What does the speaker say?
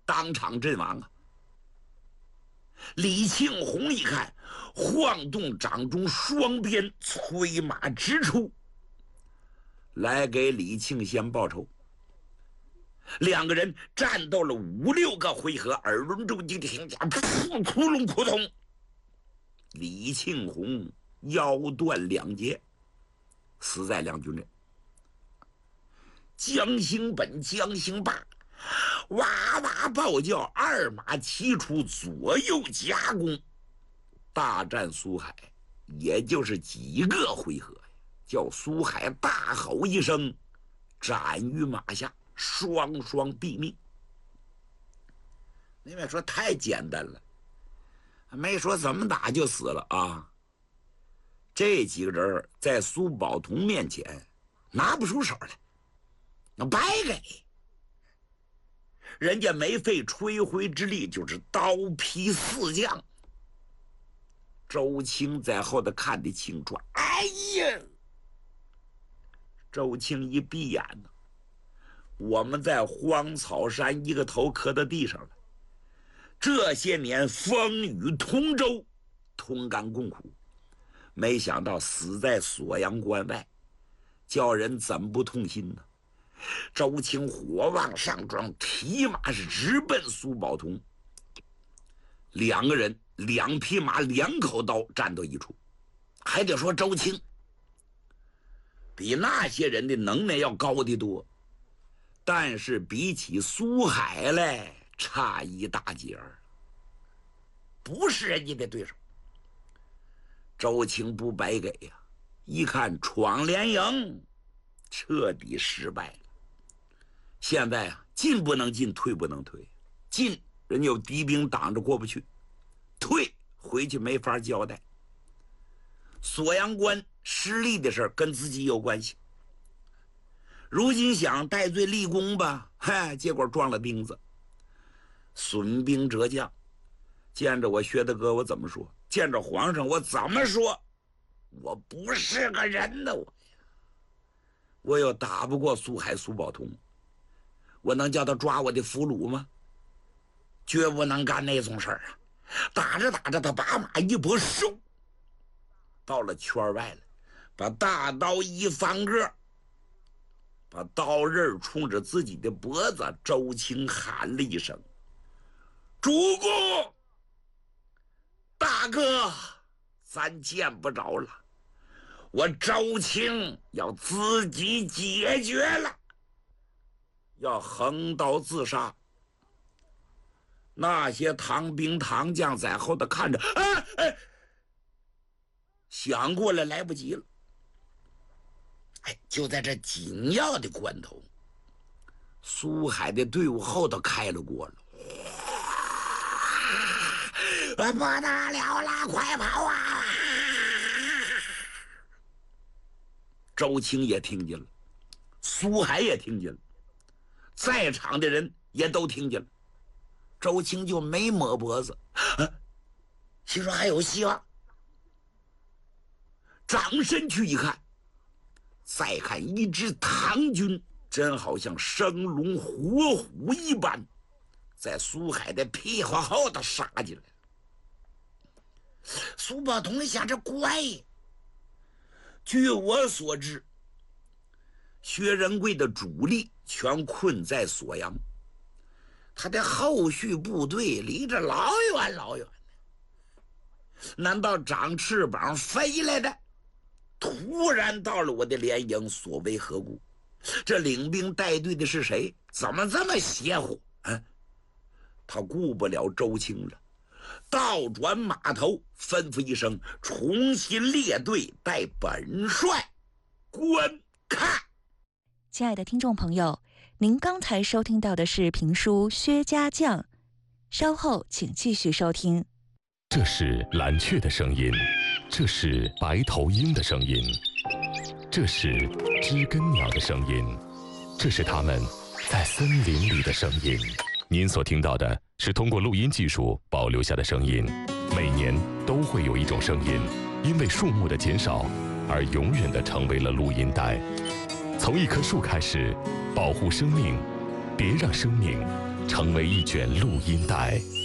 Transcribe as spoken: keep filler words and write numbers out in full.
当场阵亡啊！李庆红一看，晃动掌中双鞭，催马直出，来给李庆先报仇。两个人战斗了五六个回合，耳轮中就听见噗窟窿扑通，李庆红腰断两截，死在两军阵。江兴本、江兴霸哇哇暴叫，二马齐出，左右夹攻，大战苏海，也就是几个回合，叫苏海大吼一声，斩于马下，双双毙命。那边说太简单了，没说怎么打就死了啊！这几个人在苏宝同面前拿不出手来，那白给。人家没费吹灰之力，就是刀劈四将。周青在后头看得清楚，哎呀！周青一闭眼呢，我们在荒草山一个头磕到地上了。这些年风雨同舟，同甘共苦，没想到死在锁阳关外，叫人怎不痛心呢？周青火往上撞，提马是直奔苏宝同。两个人两匹马两口刀战斗一处。还得说周青比那些人的能耐要高得多，但是比起苏海来差一大截儿，不是人家的对手。周青不白给呀、啊，一看闯连营彻底失败了。现在啊，进不能进，退不能退。进人家有敌兵挡着过不去，退回去没法交代。锁阳关失利的事跟自己有关系，如今想戴罪立功吧，嗨，结果撞了钉子。损兵折将，见着我薛大哥我怎么说？见着皇上我怎么说？我不是个人呢，我我又打不过苏海苏宝同，我能叫他抓我的俘虏吗？绝不能干那种事儿啊！打着打着，他把马一拨，嗖，到了圈外了，把大刀一翻个，把刀刃冲着自己的脖子。周青喊了一声：“主公，大哥，咱见不着了，我周青要自己解决了，要横刀自杀。”那些唐兵唐将在后头看着，啊哎，想过来来不及了。哎，就在这紧要的关头，苏海的队伍后头开了锅了，不得了了，快跑啊！周青也听见了，苏海也听见了，在场的人也都听见了。周青就没抹脖子，啊，心说还有希望。掌身去一看，再看一支唐军，真好像生龙活虎一般，在苏海的屁股后头杀进来。苏宝同想，这怪，据我所知，薛仁贵的主力全困在锁阳，他的后续部队离着老远老远的，难道长翅膀飞来的？突然到了我的连营，所为何故？这领兵带队的是谁？怎么这么邪乎？啊，他顾不了周青了，倒转马头，吩咐一声，重新列队，待本帅观看。 亲爱的听众朋友，您刚才收听到的是评书《薛家将》，稍后请继续收听。 这是蓝雀的声音，这是白头鹰的声音，这是知更鸟的声音，这是它们在森林里的声音。您所听到的是通过录音技术保留下的声音。每年都会有一种声音，因为树木的减少而永远地成为了录音带。从一棵树开始，保护生命， 别让生命成为一卷录音带。